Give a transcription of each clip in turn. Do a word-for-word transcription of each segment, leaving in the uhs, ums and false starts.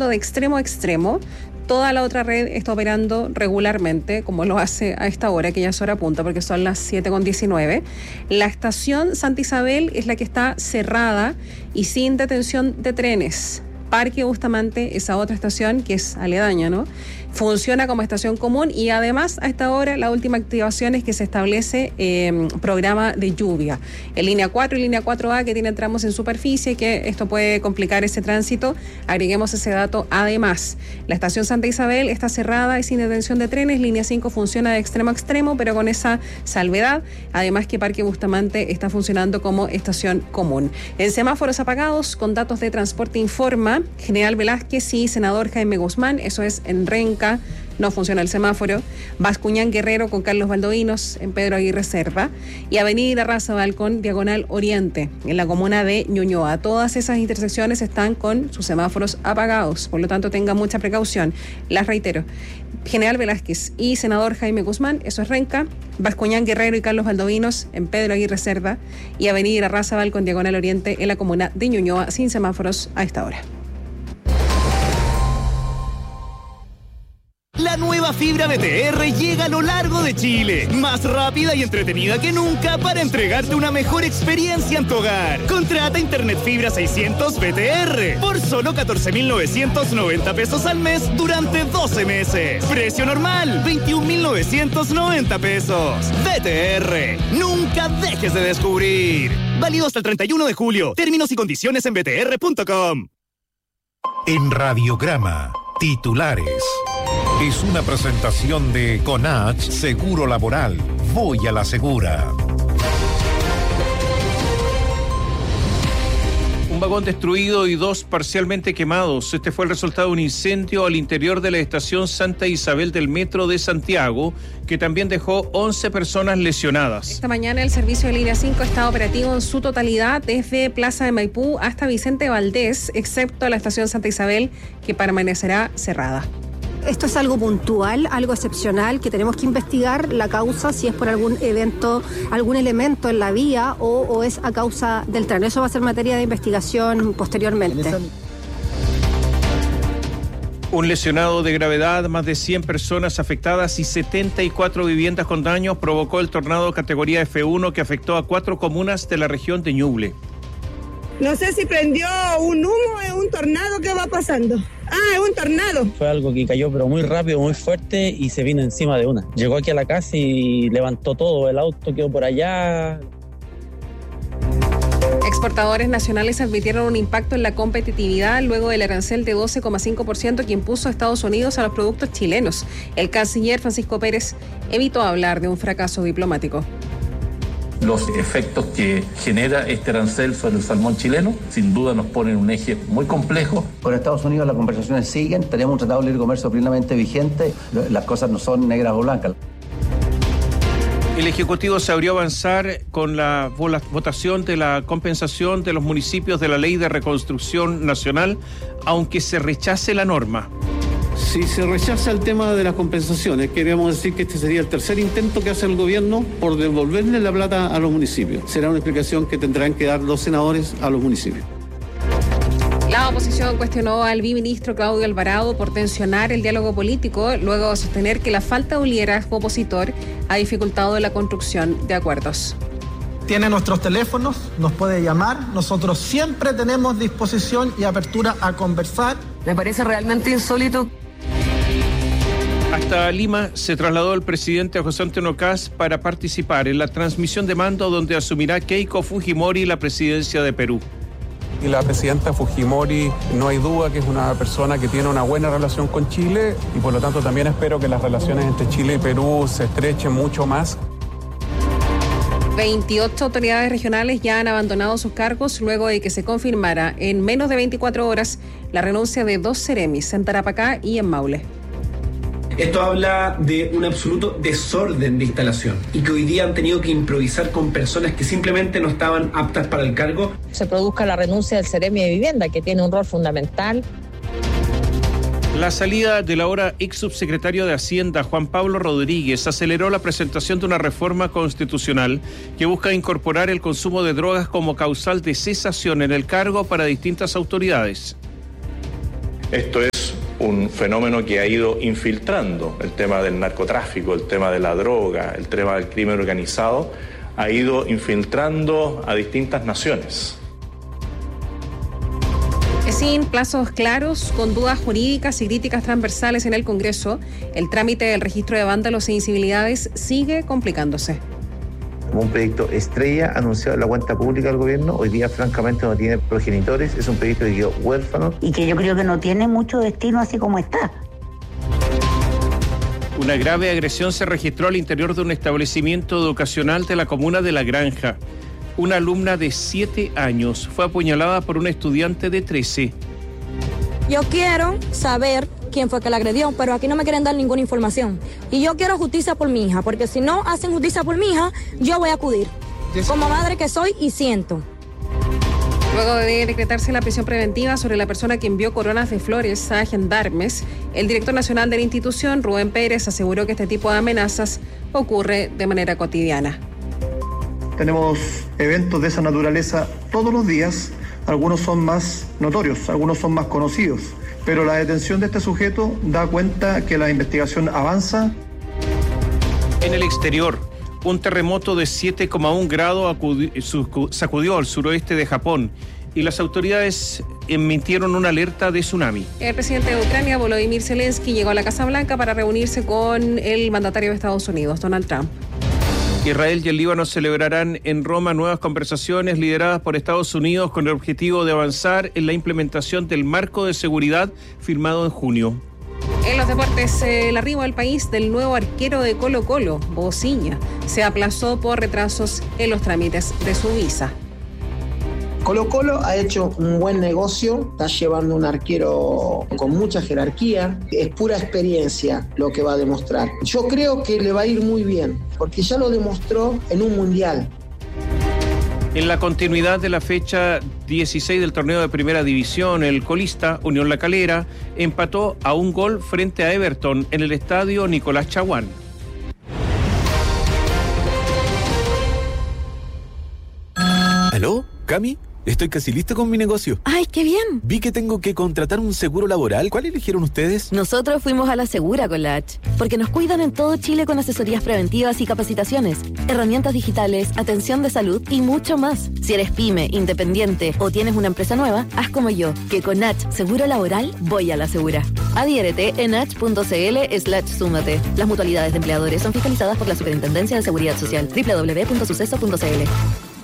funcionando de extremo a extremo. Toda la otra red está operando regularmente, como lo hace a esta hora, que ya es hora punta, porque son las siete con diecinueve. La estación Santa Isabel es la que está cerrada y sin detención de trenes. Parque Bustamante, esa otra estación que es aledaña, ¿no?, funciona como estación común, y además a esta hora la última activación es que se establece eh, programa de lluvia en línea cuatro y línea cuatro A, que tienen tramos en superficie, que esto puede complicar ese tránsito. Agreguemos ese dato. Además, la estación Santa Isabel está cerrada y sin detención de trenes. Línea cinco funciona de extremo a extremo, pero con esa salvedad. Además que Parque Bustamante está funcionando como estación común. En semáforos apagados, con datos de Transporte Informa, General Velázquez y Senador Jaime Guzmán, eso es en Renca, no funciona el semáforo. Bascuñán Guerrero con Carlos Baldovinos en Pedro Aguirre Cerda, y Avenida Razabal con Diagonal Oriente en la comuna de Ñuñoa. Todas esas intersecciones están con sus semáforos apagados, por lo tanto tenga mucha precaución. Las reitero: General Velázquez y Senador Jaime Guzmán, eso es Renca; Bascuñán Guerrero y Carlos Baldovinos en Pedro Aguirre Cerda, y Avenida Razabal con Diagonal Oriente en la comuna de Ñuñoa, sin semáforos a esta hora. La nueva fibra B T R llega a lo largo de Chile, más rápida y entretenida que nunca para entregarte una mejor experiencia en tu hogar. Contrata Internet Fibra seiscientos B T R por solo catorce mil novecientos noventa pesos al mes durante doce meses. Precio normal, veintiún mil novecientos noventa pesos. B T R, nunca dejes de descubrir. Válido hasta el treinta y uno de julio. Términos y condiciones en b t r punto com. En Radiograma, titulares. Es una presentación de Conach Seguro Laboral. Voy a la segura. Un vagón destruido y dos parcialmente quemados. Este fue el resultado de un incendio al interior de la estación Santa Isabel del Metro de Santiago, que también dejó once personas lesionadas. Esta mañana el servicio de línea cinco está operativo en su totalidad desde Plaza de Maipú hasta Vicente Valdés, excepto la estación Santa Isabel, que permanecerá cerrada. Esto es algo puntual, algo excepcional, que tenemos que investigar la causa, si es por algún evento, algún elemento en la vía o, o es a causa del tren. Eso va a ser materia de investigación posteriormente. Un lesionado de gravedad, más de cien personas afectadas y setenta y cuatro viviendas con daños provocó el tornado categoría F uno que afectó a cuatro comunas de la región de Ñuble. No sé si prendió un humo, es un tornado, ¿qué va pasando? Ah, es un tornado. Fue algo que cayó pero muy rápido, muy fuerte y se vino encima de una. Llegó aquí a la casa y levantó todo, el auto quedó por allá. Exportadores nacionales advirtieron un impacto en la competitividad luego del arancel de doce coma cinco por ciento que impuso Estados Unidos a los productos chilenos. El canciller Francisco Pérez evitó hablar de un fracaso diplomático. Los efectos que genera este arancel sobre el salmón chileno, sin duda nos ponen un eje muy complejo. Con Estados Unidos las conversaciones siguen, tenemos un tratado de libre comercio plenamente vigente, las cosas no son negras o blancas. El Ejecutivo se abrió a avanzar con la votación de la compensación de los municipios de la Ley de Reconstrucción Nacional, aunque se rechace la norma. Si se rechaza el tema de las compensaciones, queríamos decir que este sería el tercer intento que hace el gobierno por devolverle la plata a los municipios. Será una explicación que tendrán que dar los senadores a los municipios. La oposición cuestionó al biministro Claudio Alvarado por tensionar el diálogo político, luego de sostener que la falta de un liderazgo opositor ha dificultado la construcción de acuerdos. Tiene nuestros teléfonos, nos puede llamar, nosotros siempre tenemos disposición y apertura a conversar. Me parece realmente insólito. Hasta Lima se trasladó el presidente José Antonio Kast para participar en la transmisión de mando donde asumirá Keiko Fujimori la presidencia de Perú. Y la presidenta Fujimori, no hay duda que es una persona que tiene una buena relación con Chile y por lo tanto también espero que las relaciones entre Chile y Perú se estrechen mucho más. veintiocho autoridades regionales ya han abandonado sus cargos luego de que se confirmara en menos de veinticuatro horas la renuncia de dos seremis en Tarapacá y en Maule. Esto habla de un absoluto desorden de instalación y que hoy día han tenido que improvisar con personas que simplemente no estaban aptas para el cargo. Se produzca la renuncia del Seremi de Vivienda, que tiene un rol fundamental. La salida del ahora ex subsecretario de Hacienda, Juan Pablo Rodríguez, aceleró la presentación de una reforma constitucional que busca incorporar el consumo de drogas como causal de cesación en el cargo para distintas autoridades. Esto es un fenómeno que ha ido infiltrando el tema del narcotráfico, el tema de la droga, el tema del crimen organizado, ha ido infiltrando a distintas naciones. Sin plazos claros, con dudas jurídicas y críticas transversales en el Congreso, el trámite del registro de vándalos e incivilidades sigue complicándose. Un proyecto estrella anunciado en la cuenta pública del gobierno, hoy día francamente no tiene progenitores, es un proyecto que quedó huérfano. Y que yo creo que no tiene mucho destino así como está. Una grave agresión se registró al interior de un establecimiento educacional de la comuna de La Granja. Una alumna de siete años fue apuñalada por un estudiante de trece. Yo quiero saber quién fue que la agredió, pero aquí no me quieren dar ninguna información. Y yo quiero justicia por mi hija, porque si no hacen justicia por mi hija, yo voy a acudir. Como madre que soy y siento. Luego de decretarse la prisión preventiva sobre la persona que envió coronas de flores a gendarmes, el director nacional de la institución, Rubén Pérez, aseguró que este tipo de amenazas ocurre de manera cotidiana. Tenemos eventos de esa naturaleza todos los días, algunos son más notorios, algunos son más conocidos, pero la detención de este sujeto da cuenta que la investigación avanza. En el exterior, un terremoto de siete coma uno grados sacudió al suroeste de Japón y las autoridades emitieron una alerta de tsunami. El presidente de Ucrania, Volodymyr Zelensky, llegó a la Casa Blanca para reunirse con el mandatario de Estados Unidos, Donald Trump. Israel y el Líbano celebrarán en Roma nuevas conversaciones lideradas por Estados Unidos con el objetivo de avanzar en la implementación del marco de seguridad firmado en junio. En los deportes, el arribo al país del nuevo arquero de Colo-Colo, Bociña, se aplazó por retrasos en los trámites de su visa. Colo-Colo ha hecho un buen negocio, está llevando un arquero con mucha jerarquía, es pura experiencia lo que va a demostrar. Yo creo que le va a ir muy bien, porque ya lo demostró en un mundial. En la continuidad de la fecha dieciséis del torneo de Primera División, el colista Unión La Calera empató a un gol frente a Everton en el estadio Nicolás Chaguán. ¿Aló? ¿Cami? Estoy casi listo con mi negocio. ¡Ay, qué bien! Vi que tengo que contratar un seguro laboral. ¿Cuál eligieron ustedes? Nosotros fuimos a la Segura con la H, porque nos cuidan en todo Chile con asesorías preventivas y capacitaciones, herramientas digitales, atención de salud y mucho más. Si eres pyme, independiente o tienes una empresa nueva, haz como yo, que con H Seguro Laboral voy a la Segura. Adhiérete en h.cl slash súmate. Las mutualidades de empleadores son fiscalizadas por la Superintendencia de Seguridad Social. doble u doble u doble u punto suceso punto c l.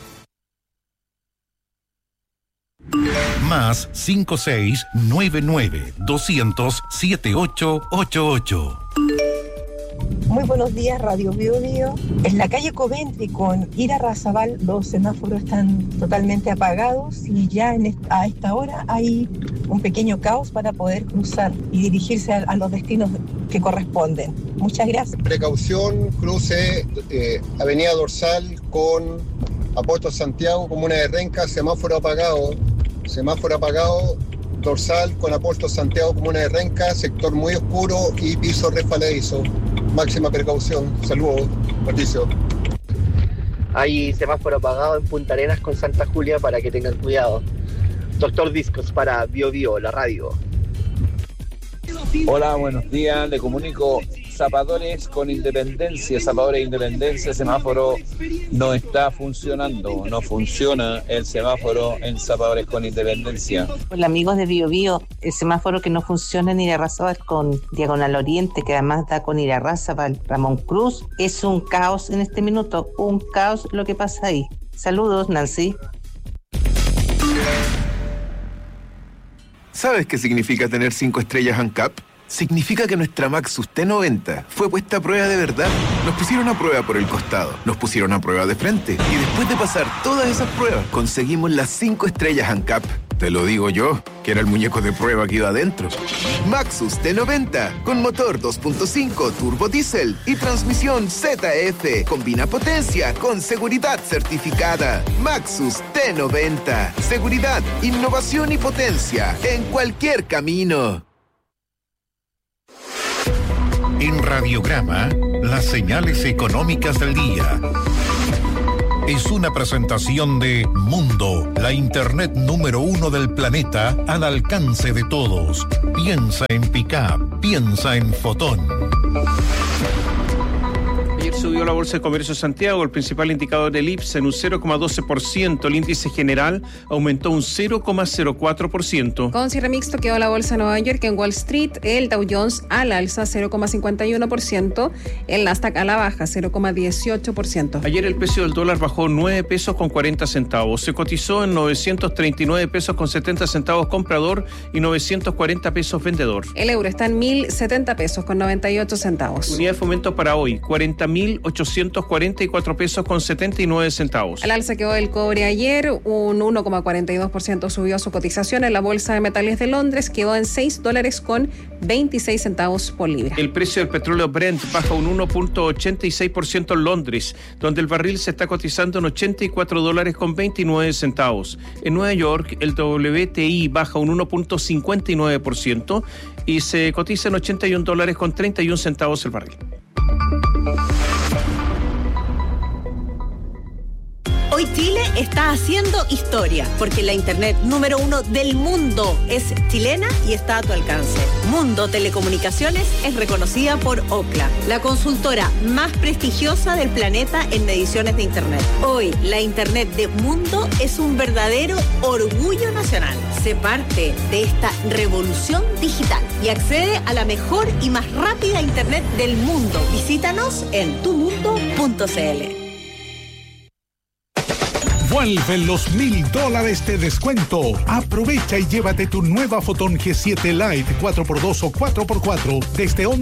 Más cinco seis nueve nueve doscientos setenta y ocho ochenta y ocho. Muy buenos días, Radio Bio Bio. En la calle Coventry con Irarrázaval los semáforos están totalmente apagados y ya en esta, a esta hora hay un pequeño caos para poder cruzar y dirigirse a, a los destinos que corresponden. Muchas gracias. Precaución, cruce eh, Avenida Dorsal con Apóstol Santiago, comuna de Renca, semáforo apagado. Semáforo apagado, Dorsal con Apóstol Santiago, comuna de Renca, sector muy oscuro y piso resbaladizo. Máxima precaución. Saludos, Patricio. Hay semáforo apagado en Punta Arenas con Santa Julia para que tengan cuidado. Doctor Discos para Bio Bio, la radio. Hola, buenos días. Le comunico Zapadores con Independencia, Zapadores Independencia, semáforo no está funcionando, no funciona el semáforo en Zapadores con Independencia. Hola amigos de Bio Bio, el semáforo que no funciona en Irarrázaval con Diagonal Oriente, que además da con Irarrázaval, Ramón Cruz, es un caos en este minuto, un caos lo que pasa ahí. Saludos, Nancy. ¿Sabes qué significa tener cinco estrellas ANCAP? Significa que nuestra Maxus T noventa fue puesta a prueba de verdad. Nos pusieron a prueba por el costado, nos pusieron a prueba de frente y después de pasar todas esas pruebas conseguimos las cinco estrellas ANCAP. Te lo digo yo, que era el muñeco de prueba que iba adentro. Maxus T noventa, con motor dos punto cinco turbo diésel y transmisión Z F. Combina potencia con seguridad certificada. Maxus T noventa. Seguridad, innovación y potencia en cualquier camino. En Radiograma, las señales económicas del día. es una presentación de Mundo, la internet número uno del planeta al alcance de todos. Piensa en Pickup, piensa en Fotón. Ayer subió la Bolsa de Comercio de Santiago, el principal indicador del I P S en un cero coma doce por ciento, el índice general aumentó un cero coma cero cuatro por ciento. Con cierre mixto quedó la Bolsa de Nueva York. En Wall Street el Dow Jones al alza cero coma cincuenta y uno por ciento, el Nasdaq a la baja cero coma dieciocho por ciento. Ayer el precio del dólar bajó nueve pesos con cuarenta centavos, se cotizó en novecientos treinta y nueve pesos con setenta centavos comprador y novecientos cuarenta pesos vendedor. El euro está en mil setenta pesos con noventa y ocho centavos. Unidad de fomento para hoy, cuarenta mil ochocientos cuarenta y cuatro pesos con setenta y nueve centavos. Al alza quedó el cobre ayer, un uno coma cuarenta y dos por ciento subió su cotización en la Bolsa de Metales de Londres, quedó en seis dólares con veintiséis centavos por libra. El precio del petróleo Brent baja un uno coma ochenta y seis por ciento en Londres, donde el barril se está cotizando en ochenta y cuatro dólares con veintinueve centavos. En Nueva York, el W T I baja un uno coma cincuenta y nueve por ciento y se cotiza en ochenta y un dólares con treinta y un centavos el barril. Hoy Chile está haciendo historia, porque la internet número uno del mundo es chilena y está a tu alcance. Mundo Telecomunicaciones es reconocida por Ookla, la consultora más prestigiosa del planeta en mediciones de internet. Hoy, la internet de Mundo es un verdadero orgullo nacional. Sé parte de esta revolución digital y accede a la mejor y más rápida internet del mundo. Visítanos en tu mundo punto c l. Vuelven los mil dólares de descuento. Aprovecha y llévate tu nueva Fotón G siete Lite cuatro por dos o cuatro por cuatro desde